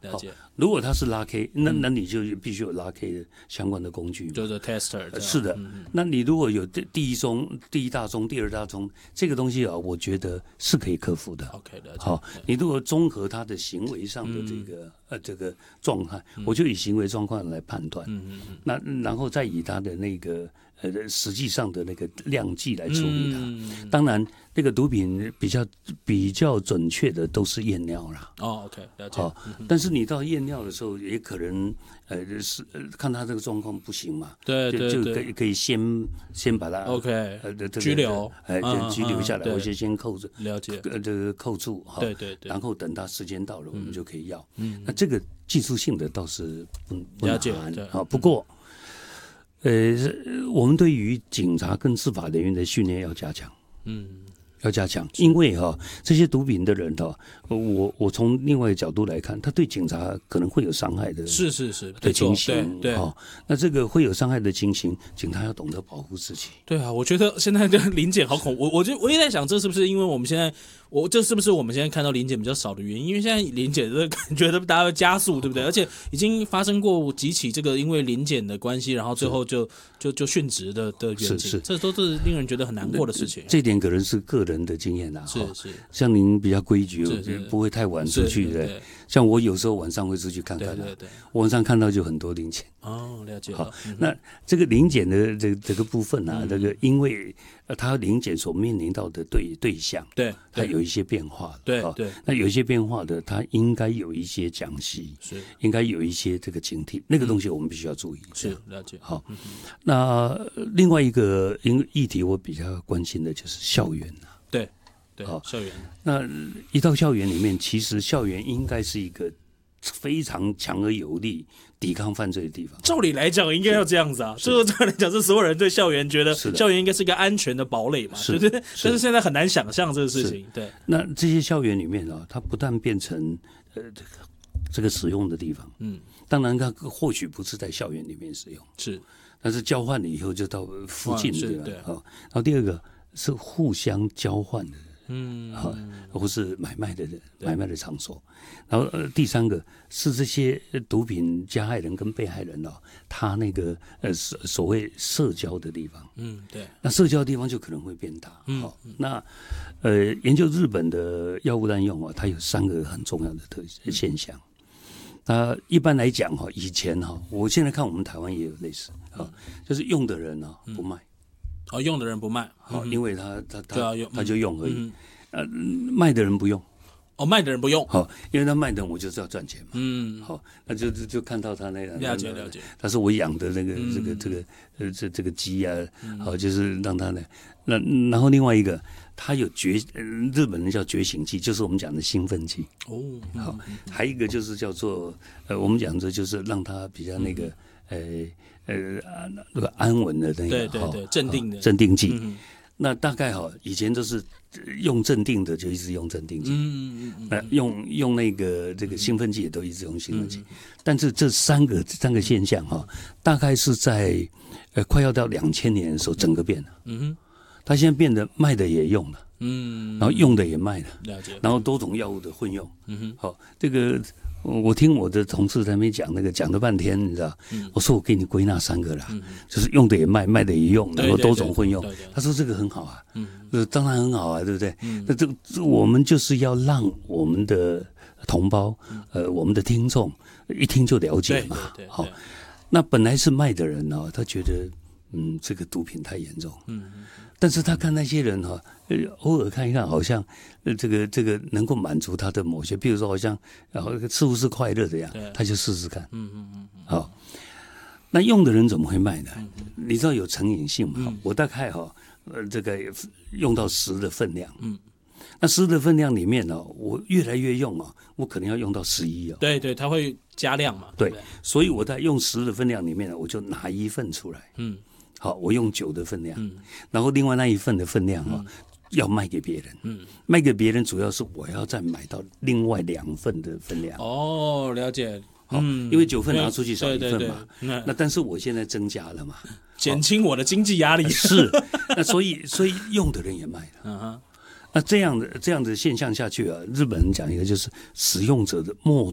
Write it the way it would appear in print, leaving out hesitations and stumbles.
了解。 如果它是拉 K，那你就必须有拉 K 的相关的工具， 就是 tester。 是的，那你如果有第一宗、第一大宗、第二大宗这个东西啊，我觉得是可以克服的。 OK， 了解。 好，你如果综合他的行为上的这个状态，我就以行为状况来判断。那然后再以他的那个实际上的那个量剂来处理它。当然，那个毒品比较准确的都是验尿啦。 OK， 了解。 好，但是你到验尿的时候，也可能看他这个状况不行嘛， 对， 就可以先把他 OK 拘留， 拘留下来，或者先扣住， 了解， 这个扣住哈， 对， 然后等他时间到了，我们就可以要。那这个技术性的倒是不了解啊，不过。我们对于警察跟司法人员的训练要加强，要加强，因为这些毒品的人我从另外一个角度来看，他对警察可能会有伤害的， 是的情形， 对， 那这个会有伤害的情形，警察要懂得保护自己。 对啊，我觉得现在的临检好恐怖，我也在想，这是不是因为我们现在。这是不是我们现在看到临检比较少的原因？因为现在临检的感觉大家会加速，对不对？而且已经发生过几起这个因为临检的关系，然后最后就殉职的远景，这都是令人觉得很难过的事情。 这点可能是个人的经验啦， 是。 像您比较规矩，不会太晚出去的。像我有时候晚上会出去看看，对，我晚上看到就很多临检。 了解。 好，那这个临检的这个部分啊，这个因为他临检所面临到的对象， 对， 他有一些变化， 对， 那有一些变化的，他应该有一些讲习， 是应该有一些这个警惕，那个东西我们必须要注意。 是了解。 好，那另外一个议题我比较关心的就是校园啊， 对，校园。 那一到校园里面，其实校园应该是一个非常强而有力抵抗犯罪的地方。 照理来讲，应该要这样子啊。照理来讲，是所有人对校园觉得校园应该是一个安全的堡垒嘛，对不对？但是现在很难想象这个事情。对， 那这些校园里面啊，它不但变成这个使用的地方，当然它或许不是在校园里面使用， 是， 但是交换了以后就到附近的地方。然后第二个是互相交换的。或是买卖的场所，然后第三个是这些毒品加害人跟被害人他那个所谓社交的地方， 对， 那社交的地方就可能会变大。那研究日本的药物滥用它有3个很重要的现象。一般来讲以前我现在看我们台湾也有类似就是用的人不卖。 用的人不卖， 因为他就用而已。卖的人不用， 卖的人不用， 因为他卖的人我就是要赚钱嘛。好，那就看到他那样。 了解。 他说我养的那个这个鸡啊，就是让他那然后另外一个，他有日本人叫觉醒剂，就是我们讲的兴奋剂。好，还有一个就是叫做我们讲的就是让他比较那个那个安稳的那个， 对，镇定的镇定剂。那大概以前都是用镇定的就一直用镇定剂，用那个这个兴奋剂也都一直用兴奋剂。但是这三个现象大概是在快要到2000年的时候整个变了。他现在变得卖的也用了，然后用的也卖了， 了解。 然后多种药物的混用，好，这个。我听我的同事在那边讲讲了半天，你知道？我说我给你归纳3个啦，就是用的也卖，卖的也用，然后多种混用。他说这个很好啊，当然很好啊，对不对？那这我们就是要让我们的同胞，我们的听众一听就了解嘛。好，那本来是卖的人他觉得这个毒品太严重，但是他看那些人偶尔看一看，好像这个能够满足他的某些，比如说好像似乎是快乐的样，他就试试看。好，那用的人怎么会卖呢？你知道有成瘾性嘛？我大概这个用到10的分量，那10的分量里面我越来越用我可能要用到11。 对，它会加量嘛。 对，所以我在用10的分量里面我就拿1份出来。好，我用9的分量，然后另外那1份的分量要卖给别人。卖给别人主要是我要再买到另外2份的分量。 了解。 因为9份拿出去少1份嘛。那但是我现在增加了嘛， 减轻我的经济压力。 是，那所以用的人也卖了。那这样的现象下去日本人讲一个就是使用者的默